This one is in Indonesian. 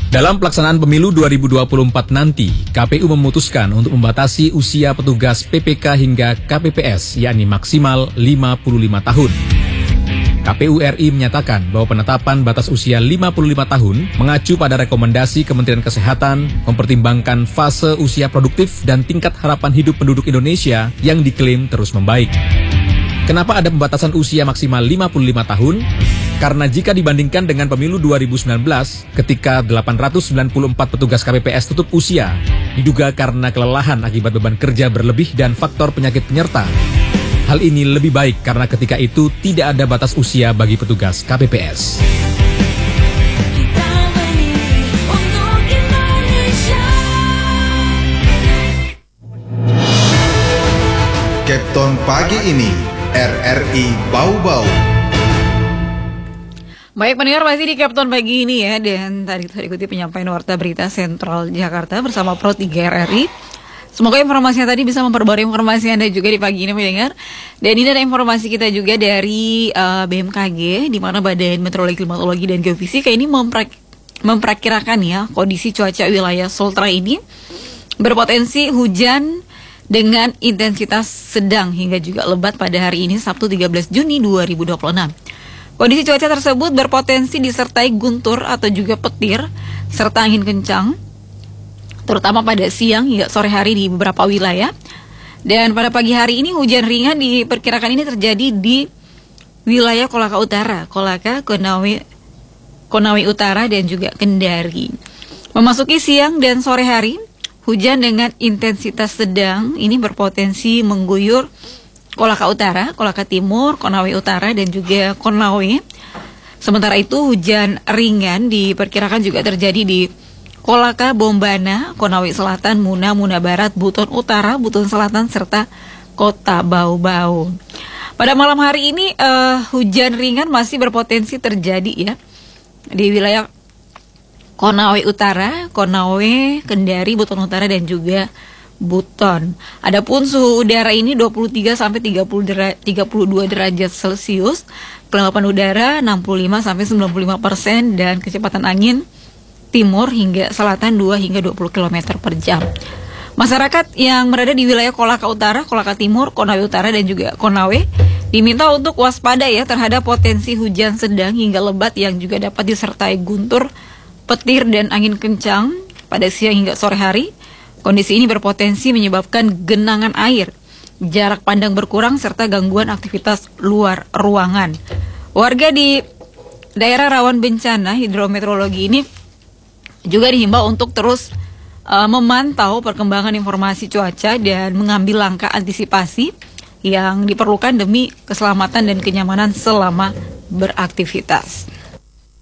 Dalam pelaksanaan pemilu 2024 nanti, KPU memutuskan untuk membatasi usia petugas PPK hingga KPPS, yakni maksimal 55 tahun. KPU RI menyatakan bahwa penetapan batas usia 55 tahun mengacu pada rekomendasi Kementerian Kesehatan, mempertimbangkan fase usia produktif dan tingkat harapan hidup penduduk Indonesia yang diklaim terus membaik. Kenapa ada pembatasan usia maksimal 55 tahun? Karena jika dibandingkan dengan pemilu 2019, ketika 894 petugas KPPS tutup usia, diduga karena kelelahan akibat beban kerja berlebih dan faktor penyakit penyerta. Hal ini lebih baik karena ketika itu tidak ada batas usia bagi petugas KPPS. Captain pagi ini, RRI Bau-Bau. Baik pendengar, masih di Captain pagi ini ya. Dan tadi ikuti penyampaian Warta Berita Sentral Jakarta bersama Pro 3 RRI. Semoga informasinya tadi bisa memperbarui informasi Anda juga di pagi ini pendengar. Dan ini ada informasi kita juga dari BMKG, di mana Badan Meteorologi, Klimatologi dan Geofisika ini memperkirakan ya kondisi cuaca wilayah Sultra ini berpotensi hujan dengan intensitas sedang hingga juga lebat pada hari ini Sabtu 13 Juni 2026. Kondisi cuaca tersebut berpotensi disertai guntur atau juga petir serta angin kencang, terutama pada siang hingga sore hari di beberapa wilayah. Dan pada pagi hari ini hujan ringan diperkirakan ini terjadi di wilayah Kolaka Utara, Kolaka, Konawe Utara dan juga Kendari. Memasuki siang dan sore hari, hujan dengan intensitas sedang ini berpotensi mengguyur Kolaka Utara, Kolaka Timur, Konawe Utara dan juga Konawe. Sementara itu hujan ringan diperkirakan juga terjadi di Kolaka, Bombana, Konawe Selatan, Muna, Muna Barat, Buton Utara, Buton Selatan serta Kota Bau-Bau. Pada malam hari ini hujan ringan masih berpotensi terjadi ya di wilayah Konawe Utara, Konawe, Kendari, Buton Utara dan juga Buton. Adapun suhu udara ini 23 sampai 32 derajat Celcius, kelembapan udara 65 sampai 95% dan kecepatan angin timur hingga selatan 2 hingga 20 km per jam. Masyarakat yang berada di wilayah Kolaka Utara, Kolaka Timur, Konawe Utara dan juga Konawe diminta untuk waspada ya terhadap potensi hujan sedang hingga lebat yang juga dapat disertai guntur, petir dan angin kencang pada siang hingga sore hari. Kondisi ini berpotensi menyebabkan genangan air, jarak pandang berkurang, serta gangguan aktivitas luar ruangan. Warga di daerah rawan bencana hidrometeorologi ini juga dihimbau untuk terus memantau perkembangan informasi cuaca dan mengambil langkah antisipasi yang diperlukan demi keselamatan dan kenyamanan selama beraktivitas.